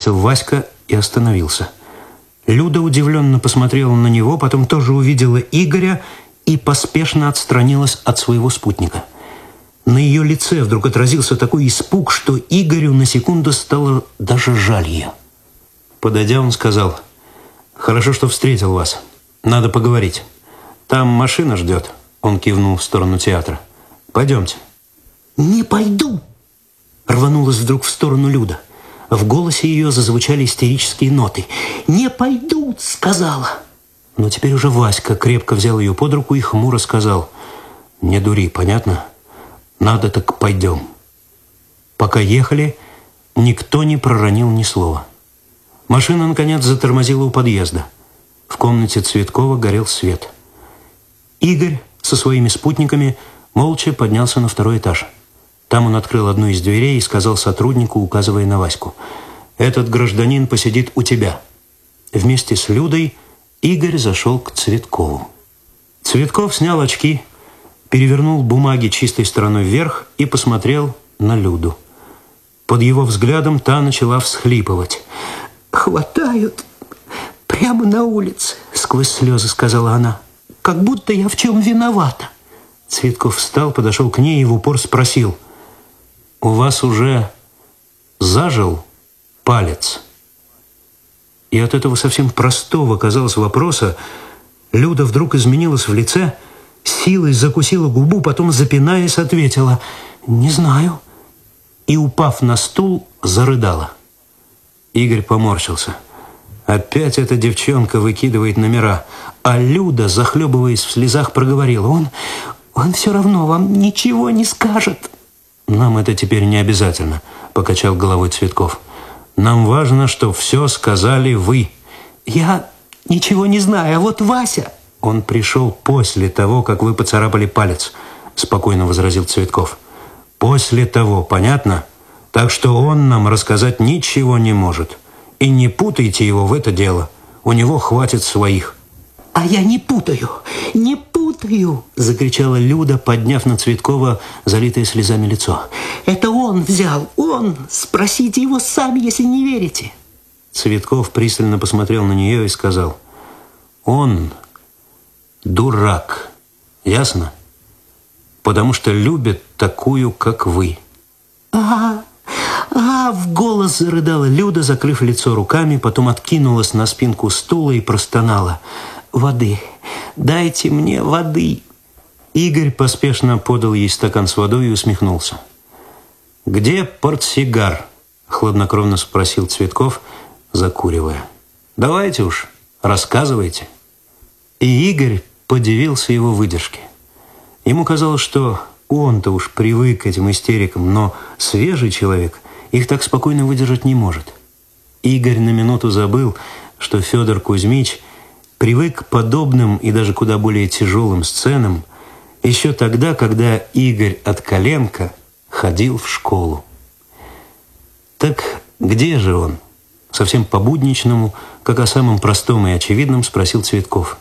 спросил Васька и остановился. Люда удивленно посмотрела на него, потом тоже увидела Игоря и поспешно отстранилась от своего спутника. На ее лице вдруг отразился такой испуг, что Игорю на секунду стало даже жаль ее. Подойдя, он сказал: «Хорошо, что встретил вас. Надо поговорить. Там машина ждет». Он кивнул в сторону театра. «Пойдемте». «Не пойду!» Рванулась вдруг в сторону Люда. В голосе ее зазвучали истерические ноты. «Не пойду!» — сказала. Но теперь уже Васька крепко взял ее под руку и хмуро сказал: «Не дури, понятно? Надо, так пойдем». Пока ехали, никто не проронил ни слова. Машина, наконец, затормозила у подъезда. В комнате Цветкова горел свет. Игорь со своими спутниками молча поднялся на второй этаж. Там он открыл одну из дверей и сказал сотруднику, указывая на Ваську: «Этот гражданин посидит у тебя». Вместе с Людой Игорь зашел к Цветкову. Цветков снял очки, перевернул бумаги чистой стороной вверх и посмотрел на Люду. Под его взглядом та начала всхлипывать. «Хватают прямо на улице», — сквозь слезы сказала она. «Как будто я в чем виновата». Цветков встал, подошел к ней и в упор спросил: «У вас уже зажил палец?» И от этого совсем простого, казалось, вопроса Люда вдруг изменилась в лице, силой закусила губу, потом, запинаясь, ответила: «Не знаю». И, упав на стул, зарыдала. Игорь поморщился. Опять эта девчонка выкидывает номера. А Люда, захлебываясь в слезах, проговорила: «Он все равно вам ничего не скажет». «Нам это теперь не обязательно», — покачал головой Цветков. «Нам важно, что все сказали вы». «Я ничего не знаю, а вот Вася...» «Он пришел после того, как вы поцарапали палец», — спокойно возразил Цветков. «После того, понятно? Так что он нам рассказать ничего не может. И не путайте его в это дело. У него хватит своих». «А я не путаю, не путаю!» — закричала Люда, подняв на Цветкова залитое слезами лицо. «Это он взял, он! Спросите его сами, если не верите!» Цветков пристально посмотрел на нее и сказал: «Он дурак, ясно? Потому что любит такую, как вы». «Ага, в голос зарыдала Люда, закрыв лицо руками, потом откинулась на спинку стула и простонала: «Воды! Дайте мне воды!» Игорь поспешно подал ей стакан с водой и усмехнулся. «Где портсигар?» — хладнокровно спросил Цветков, закуривая. «Давайте уж, рассказывайте». И Игорь подивился его выдержке. Ему казалось, что он-то уж привык к этим истерикам, но свежий человек их так спокойно выдержать не может. Игорь на минуту забыл, что Федор Кузьмич привык к подобным и даже куда более тяжелым сценам еще тогда, когда Игорь от Коленко ходил в школу. «Так где же он?» Совсем по-будничному, как о самом простом и очевидном, спросил Цветков.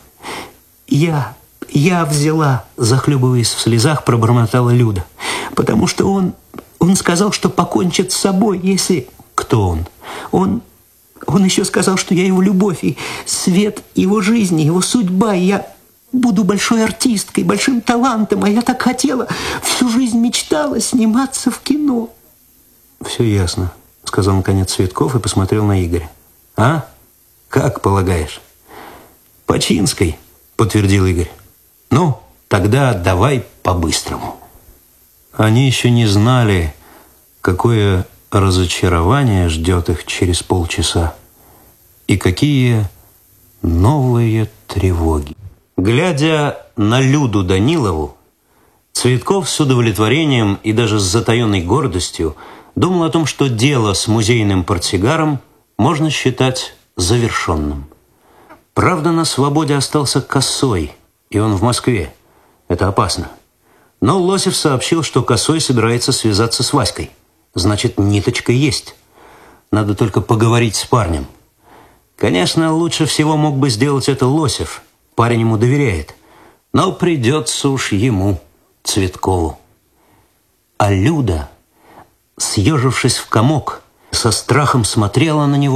Я взяла», — захлебываясь в слезах, пробормотала Люда. «Потому что он сказал, что покончит с собой, если...» «Кто он?» Он еще сказал, что я его любовь и свет его жизни, его судьба, и я буду большой артисткой, большим талантом, а я так хотела, всю жизнь мечтала сниматься в кино». «Все ясно», — сказал наконец Цветков и посмотрел на Игоря. «А? Как полагаешь?» «По Чинской», — подтвердил Игорь. «Ну, тогда давай по-быстрому». Они еще не знали, какое разочарование ждет их через полчаса и какие новые тревоги. Глядя на Люду Данилову, Цветков с удовлетворением и даже с затаенной гордостью думал о том, что дело с музейным портсигаром можно считать завершенным. Правда, на свободе остался Косой, и он в Москве. Это опасно. Но Лосев сообщил, что Косой собирается связаться с Васькой. Значит, ниточка есть. Надо только поговорить с парнем. Конечно, лучше всего мог бы сделать это Лосев. Парень ему доверяет. Но придется уж ему, Цветкову. А Люда, съежившись в комок, со страхом смотрела на него,